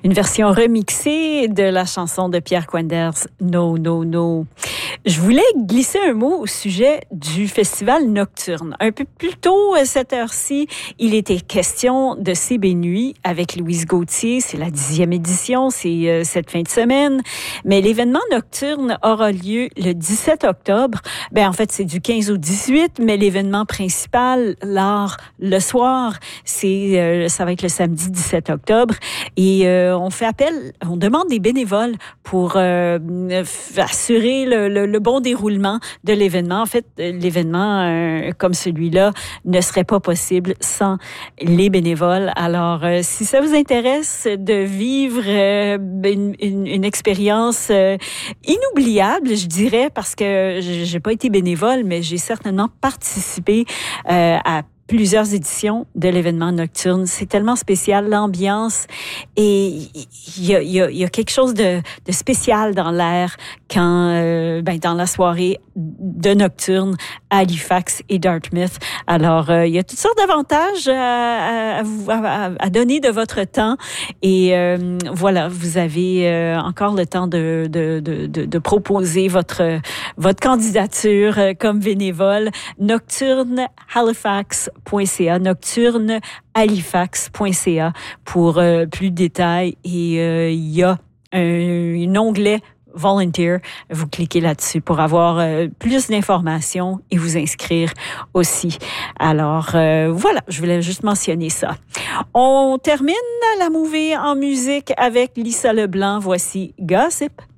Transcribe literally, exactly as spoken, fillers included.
Une version remixée de la chanson de Pierre Quenders, No, No, No. Je voulais glisser un mot au sujet du festival nocturne. Un peu plus tôt, à cette heure-ci, il était question de C B Nuit avec Louise Gauthier. C'est la dixième édition, c'est euh, cette fin de semaine. Mais l'événement nocturne aura lieu le dix-sept octobre. Ben, en fait, c'est du quinze au dix-huit, mais l'événement principal, l'art, le soir, c'est, euh, ça va être le samedi dix-sept octobre. Et euh, on fait appel, on demande des bénévoles pour euh, assurer le, le, le bon déroulement de l'événement. En fait, l'événement euh, comme celui-là ne serait pas possible sans les bénévoles. Alors, euh, si ça vous intéresse de vivre euh, une, une, une expérience euh, inoubliable, je dirais, parce que j'ai pas été bénévole, mais j'ai certainement participé euh, à plusieurs éditions de l'événement nocturne. C'est tellement spécial, l'ambiance. Et il y a, y a, y a quelque chose de, de spécial dans l'air quand, euh, ben, dans la soirée de nocturne à Halifax et Dartmouth. Alors, il euh, y a toutes sortes d'avantages à, à, à, à donner de votre temps. Et euh, voilà, vous avez euh, encore le temps de, de, de, de, de proposer votre, votre candidature comme bénévole. Nocturne Halifax point c a, nocturne halifax point c a pour euh, plus de détails. Et il euh, y a un, un onglet Volunteer. Vous cliquez là-dessus pour avoir euh, plus d'informations et vous inscrire aussi. Alors, euh, voilà, je voulais juste mentionner ça. On termine la mouvée en musique avec Lisa Leblanc. Voici Gossip.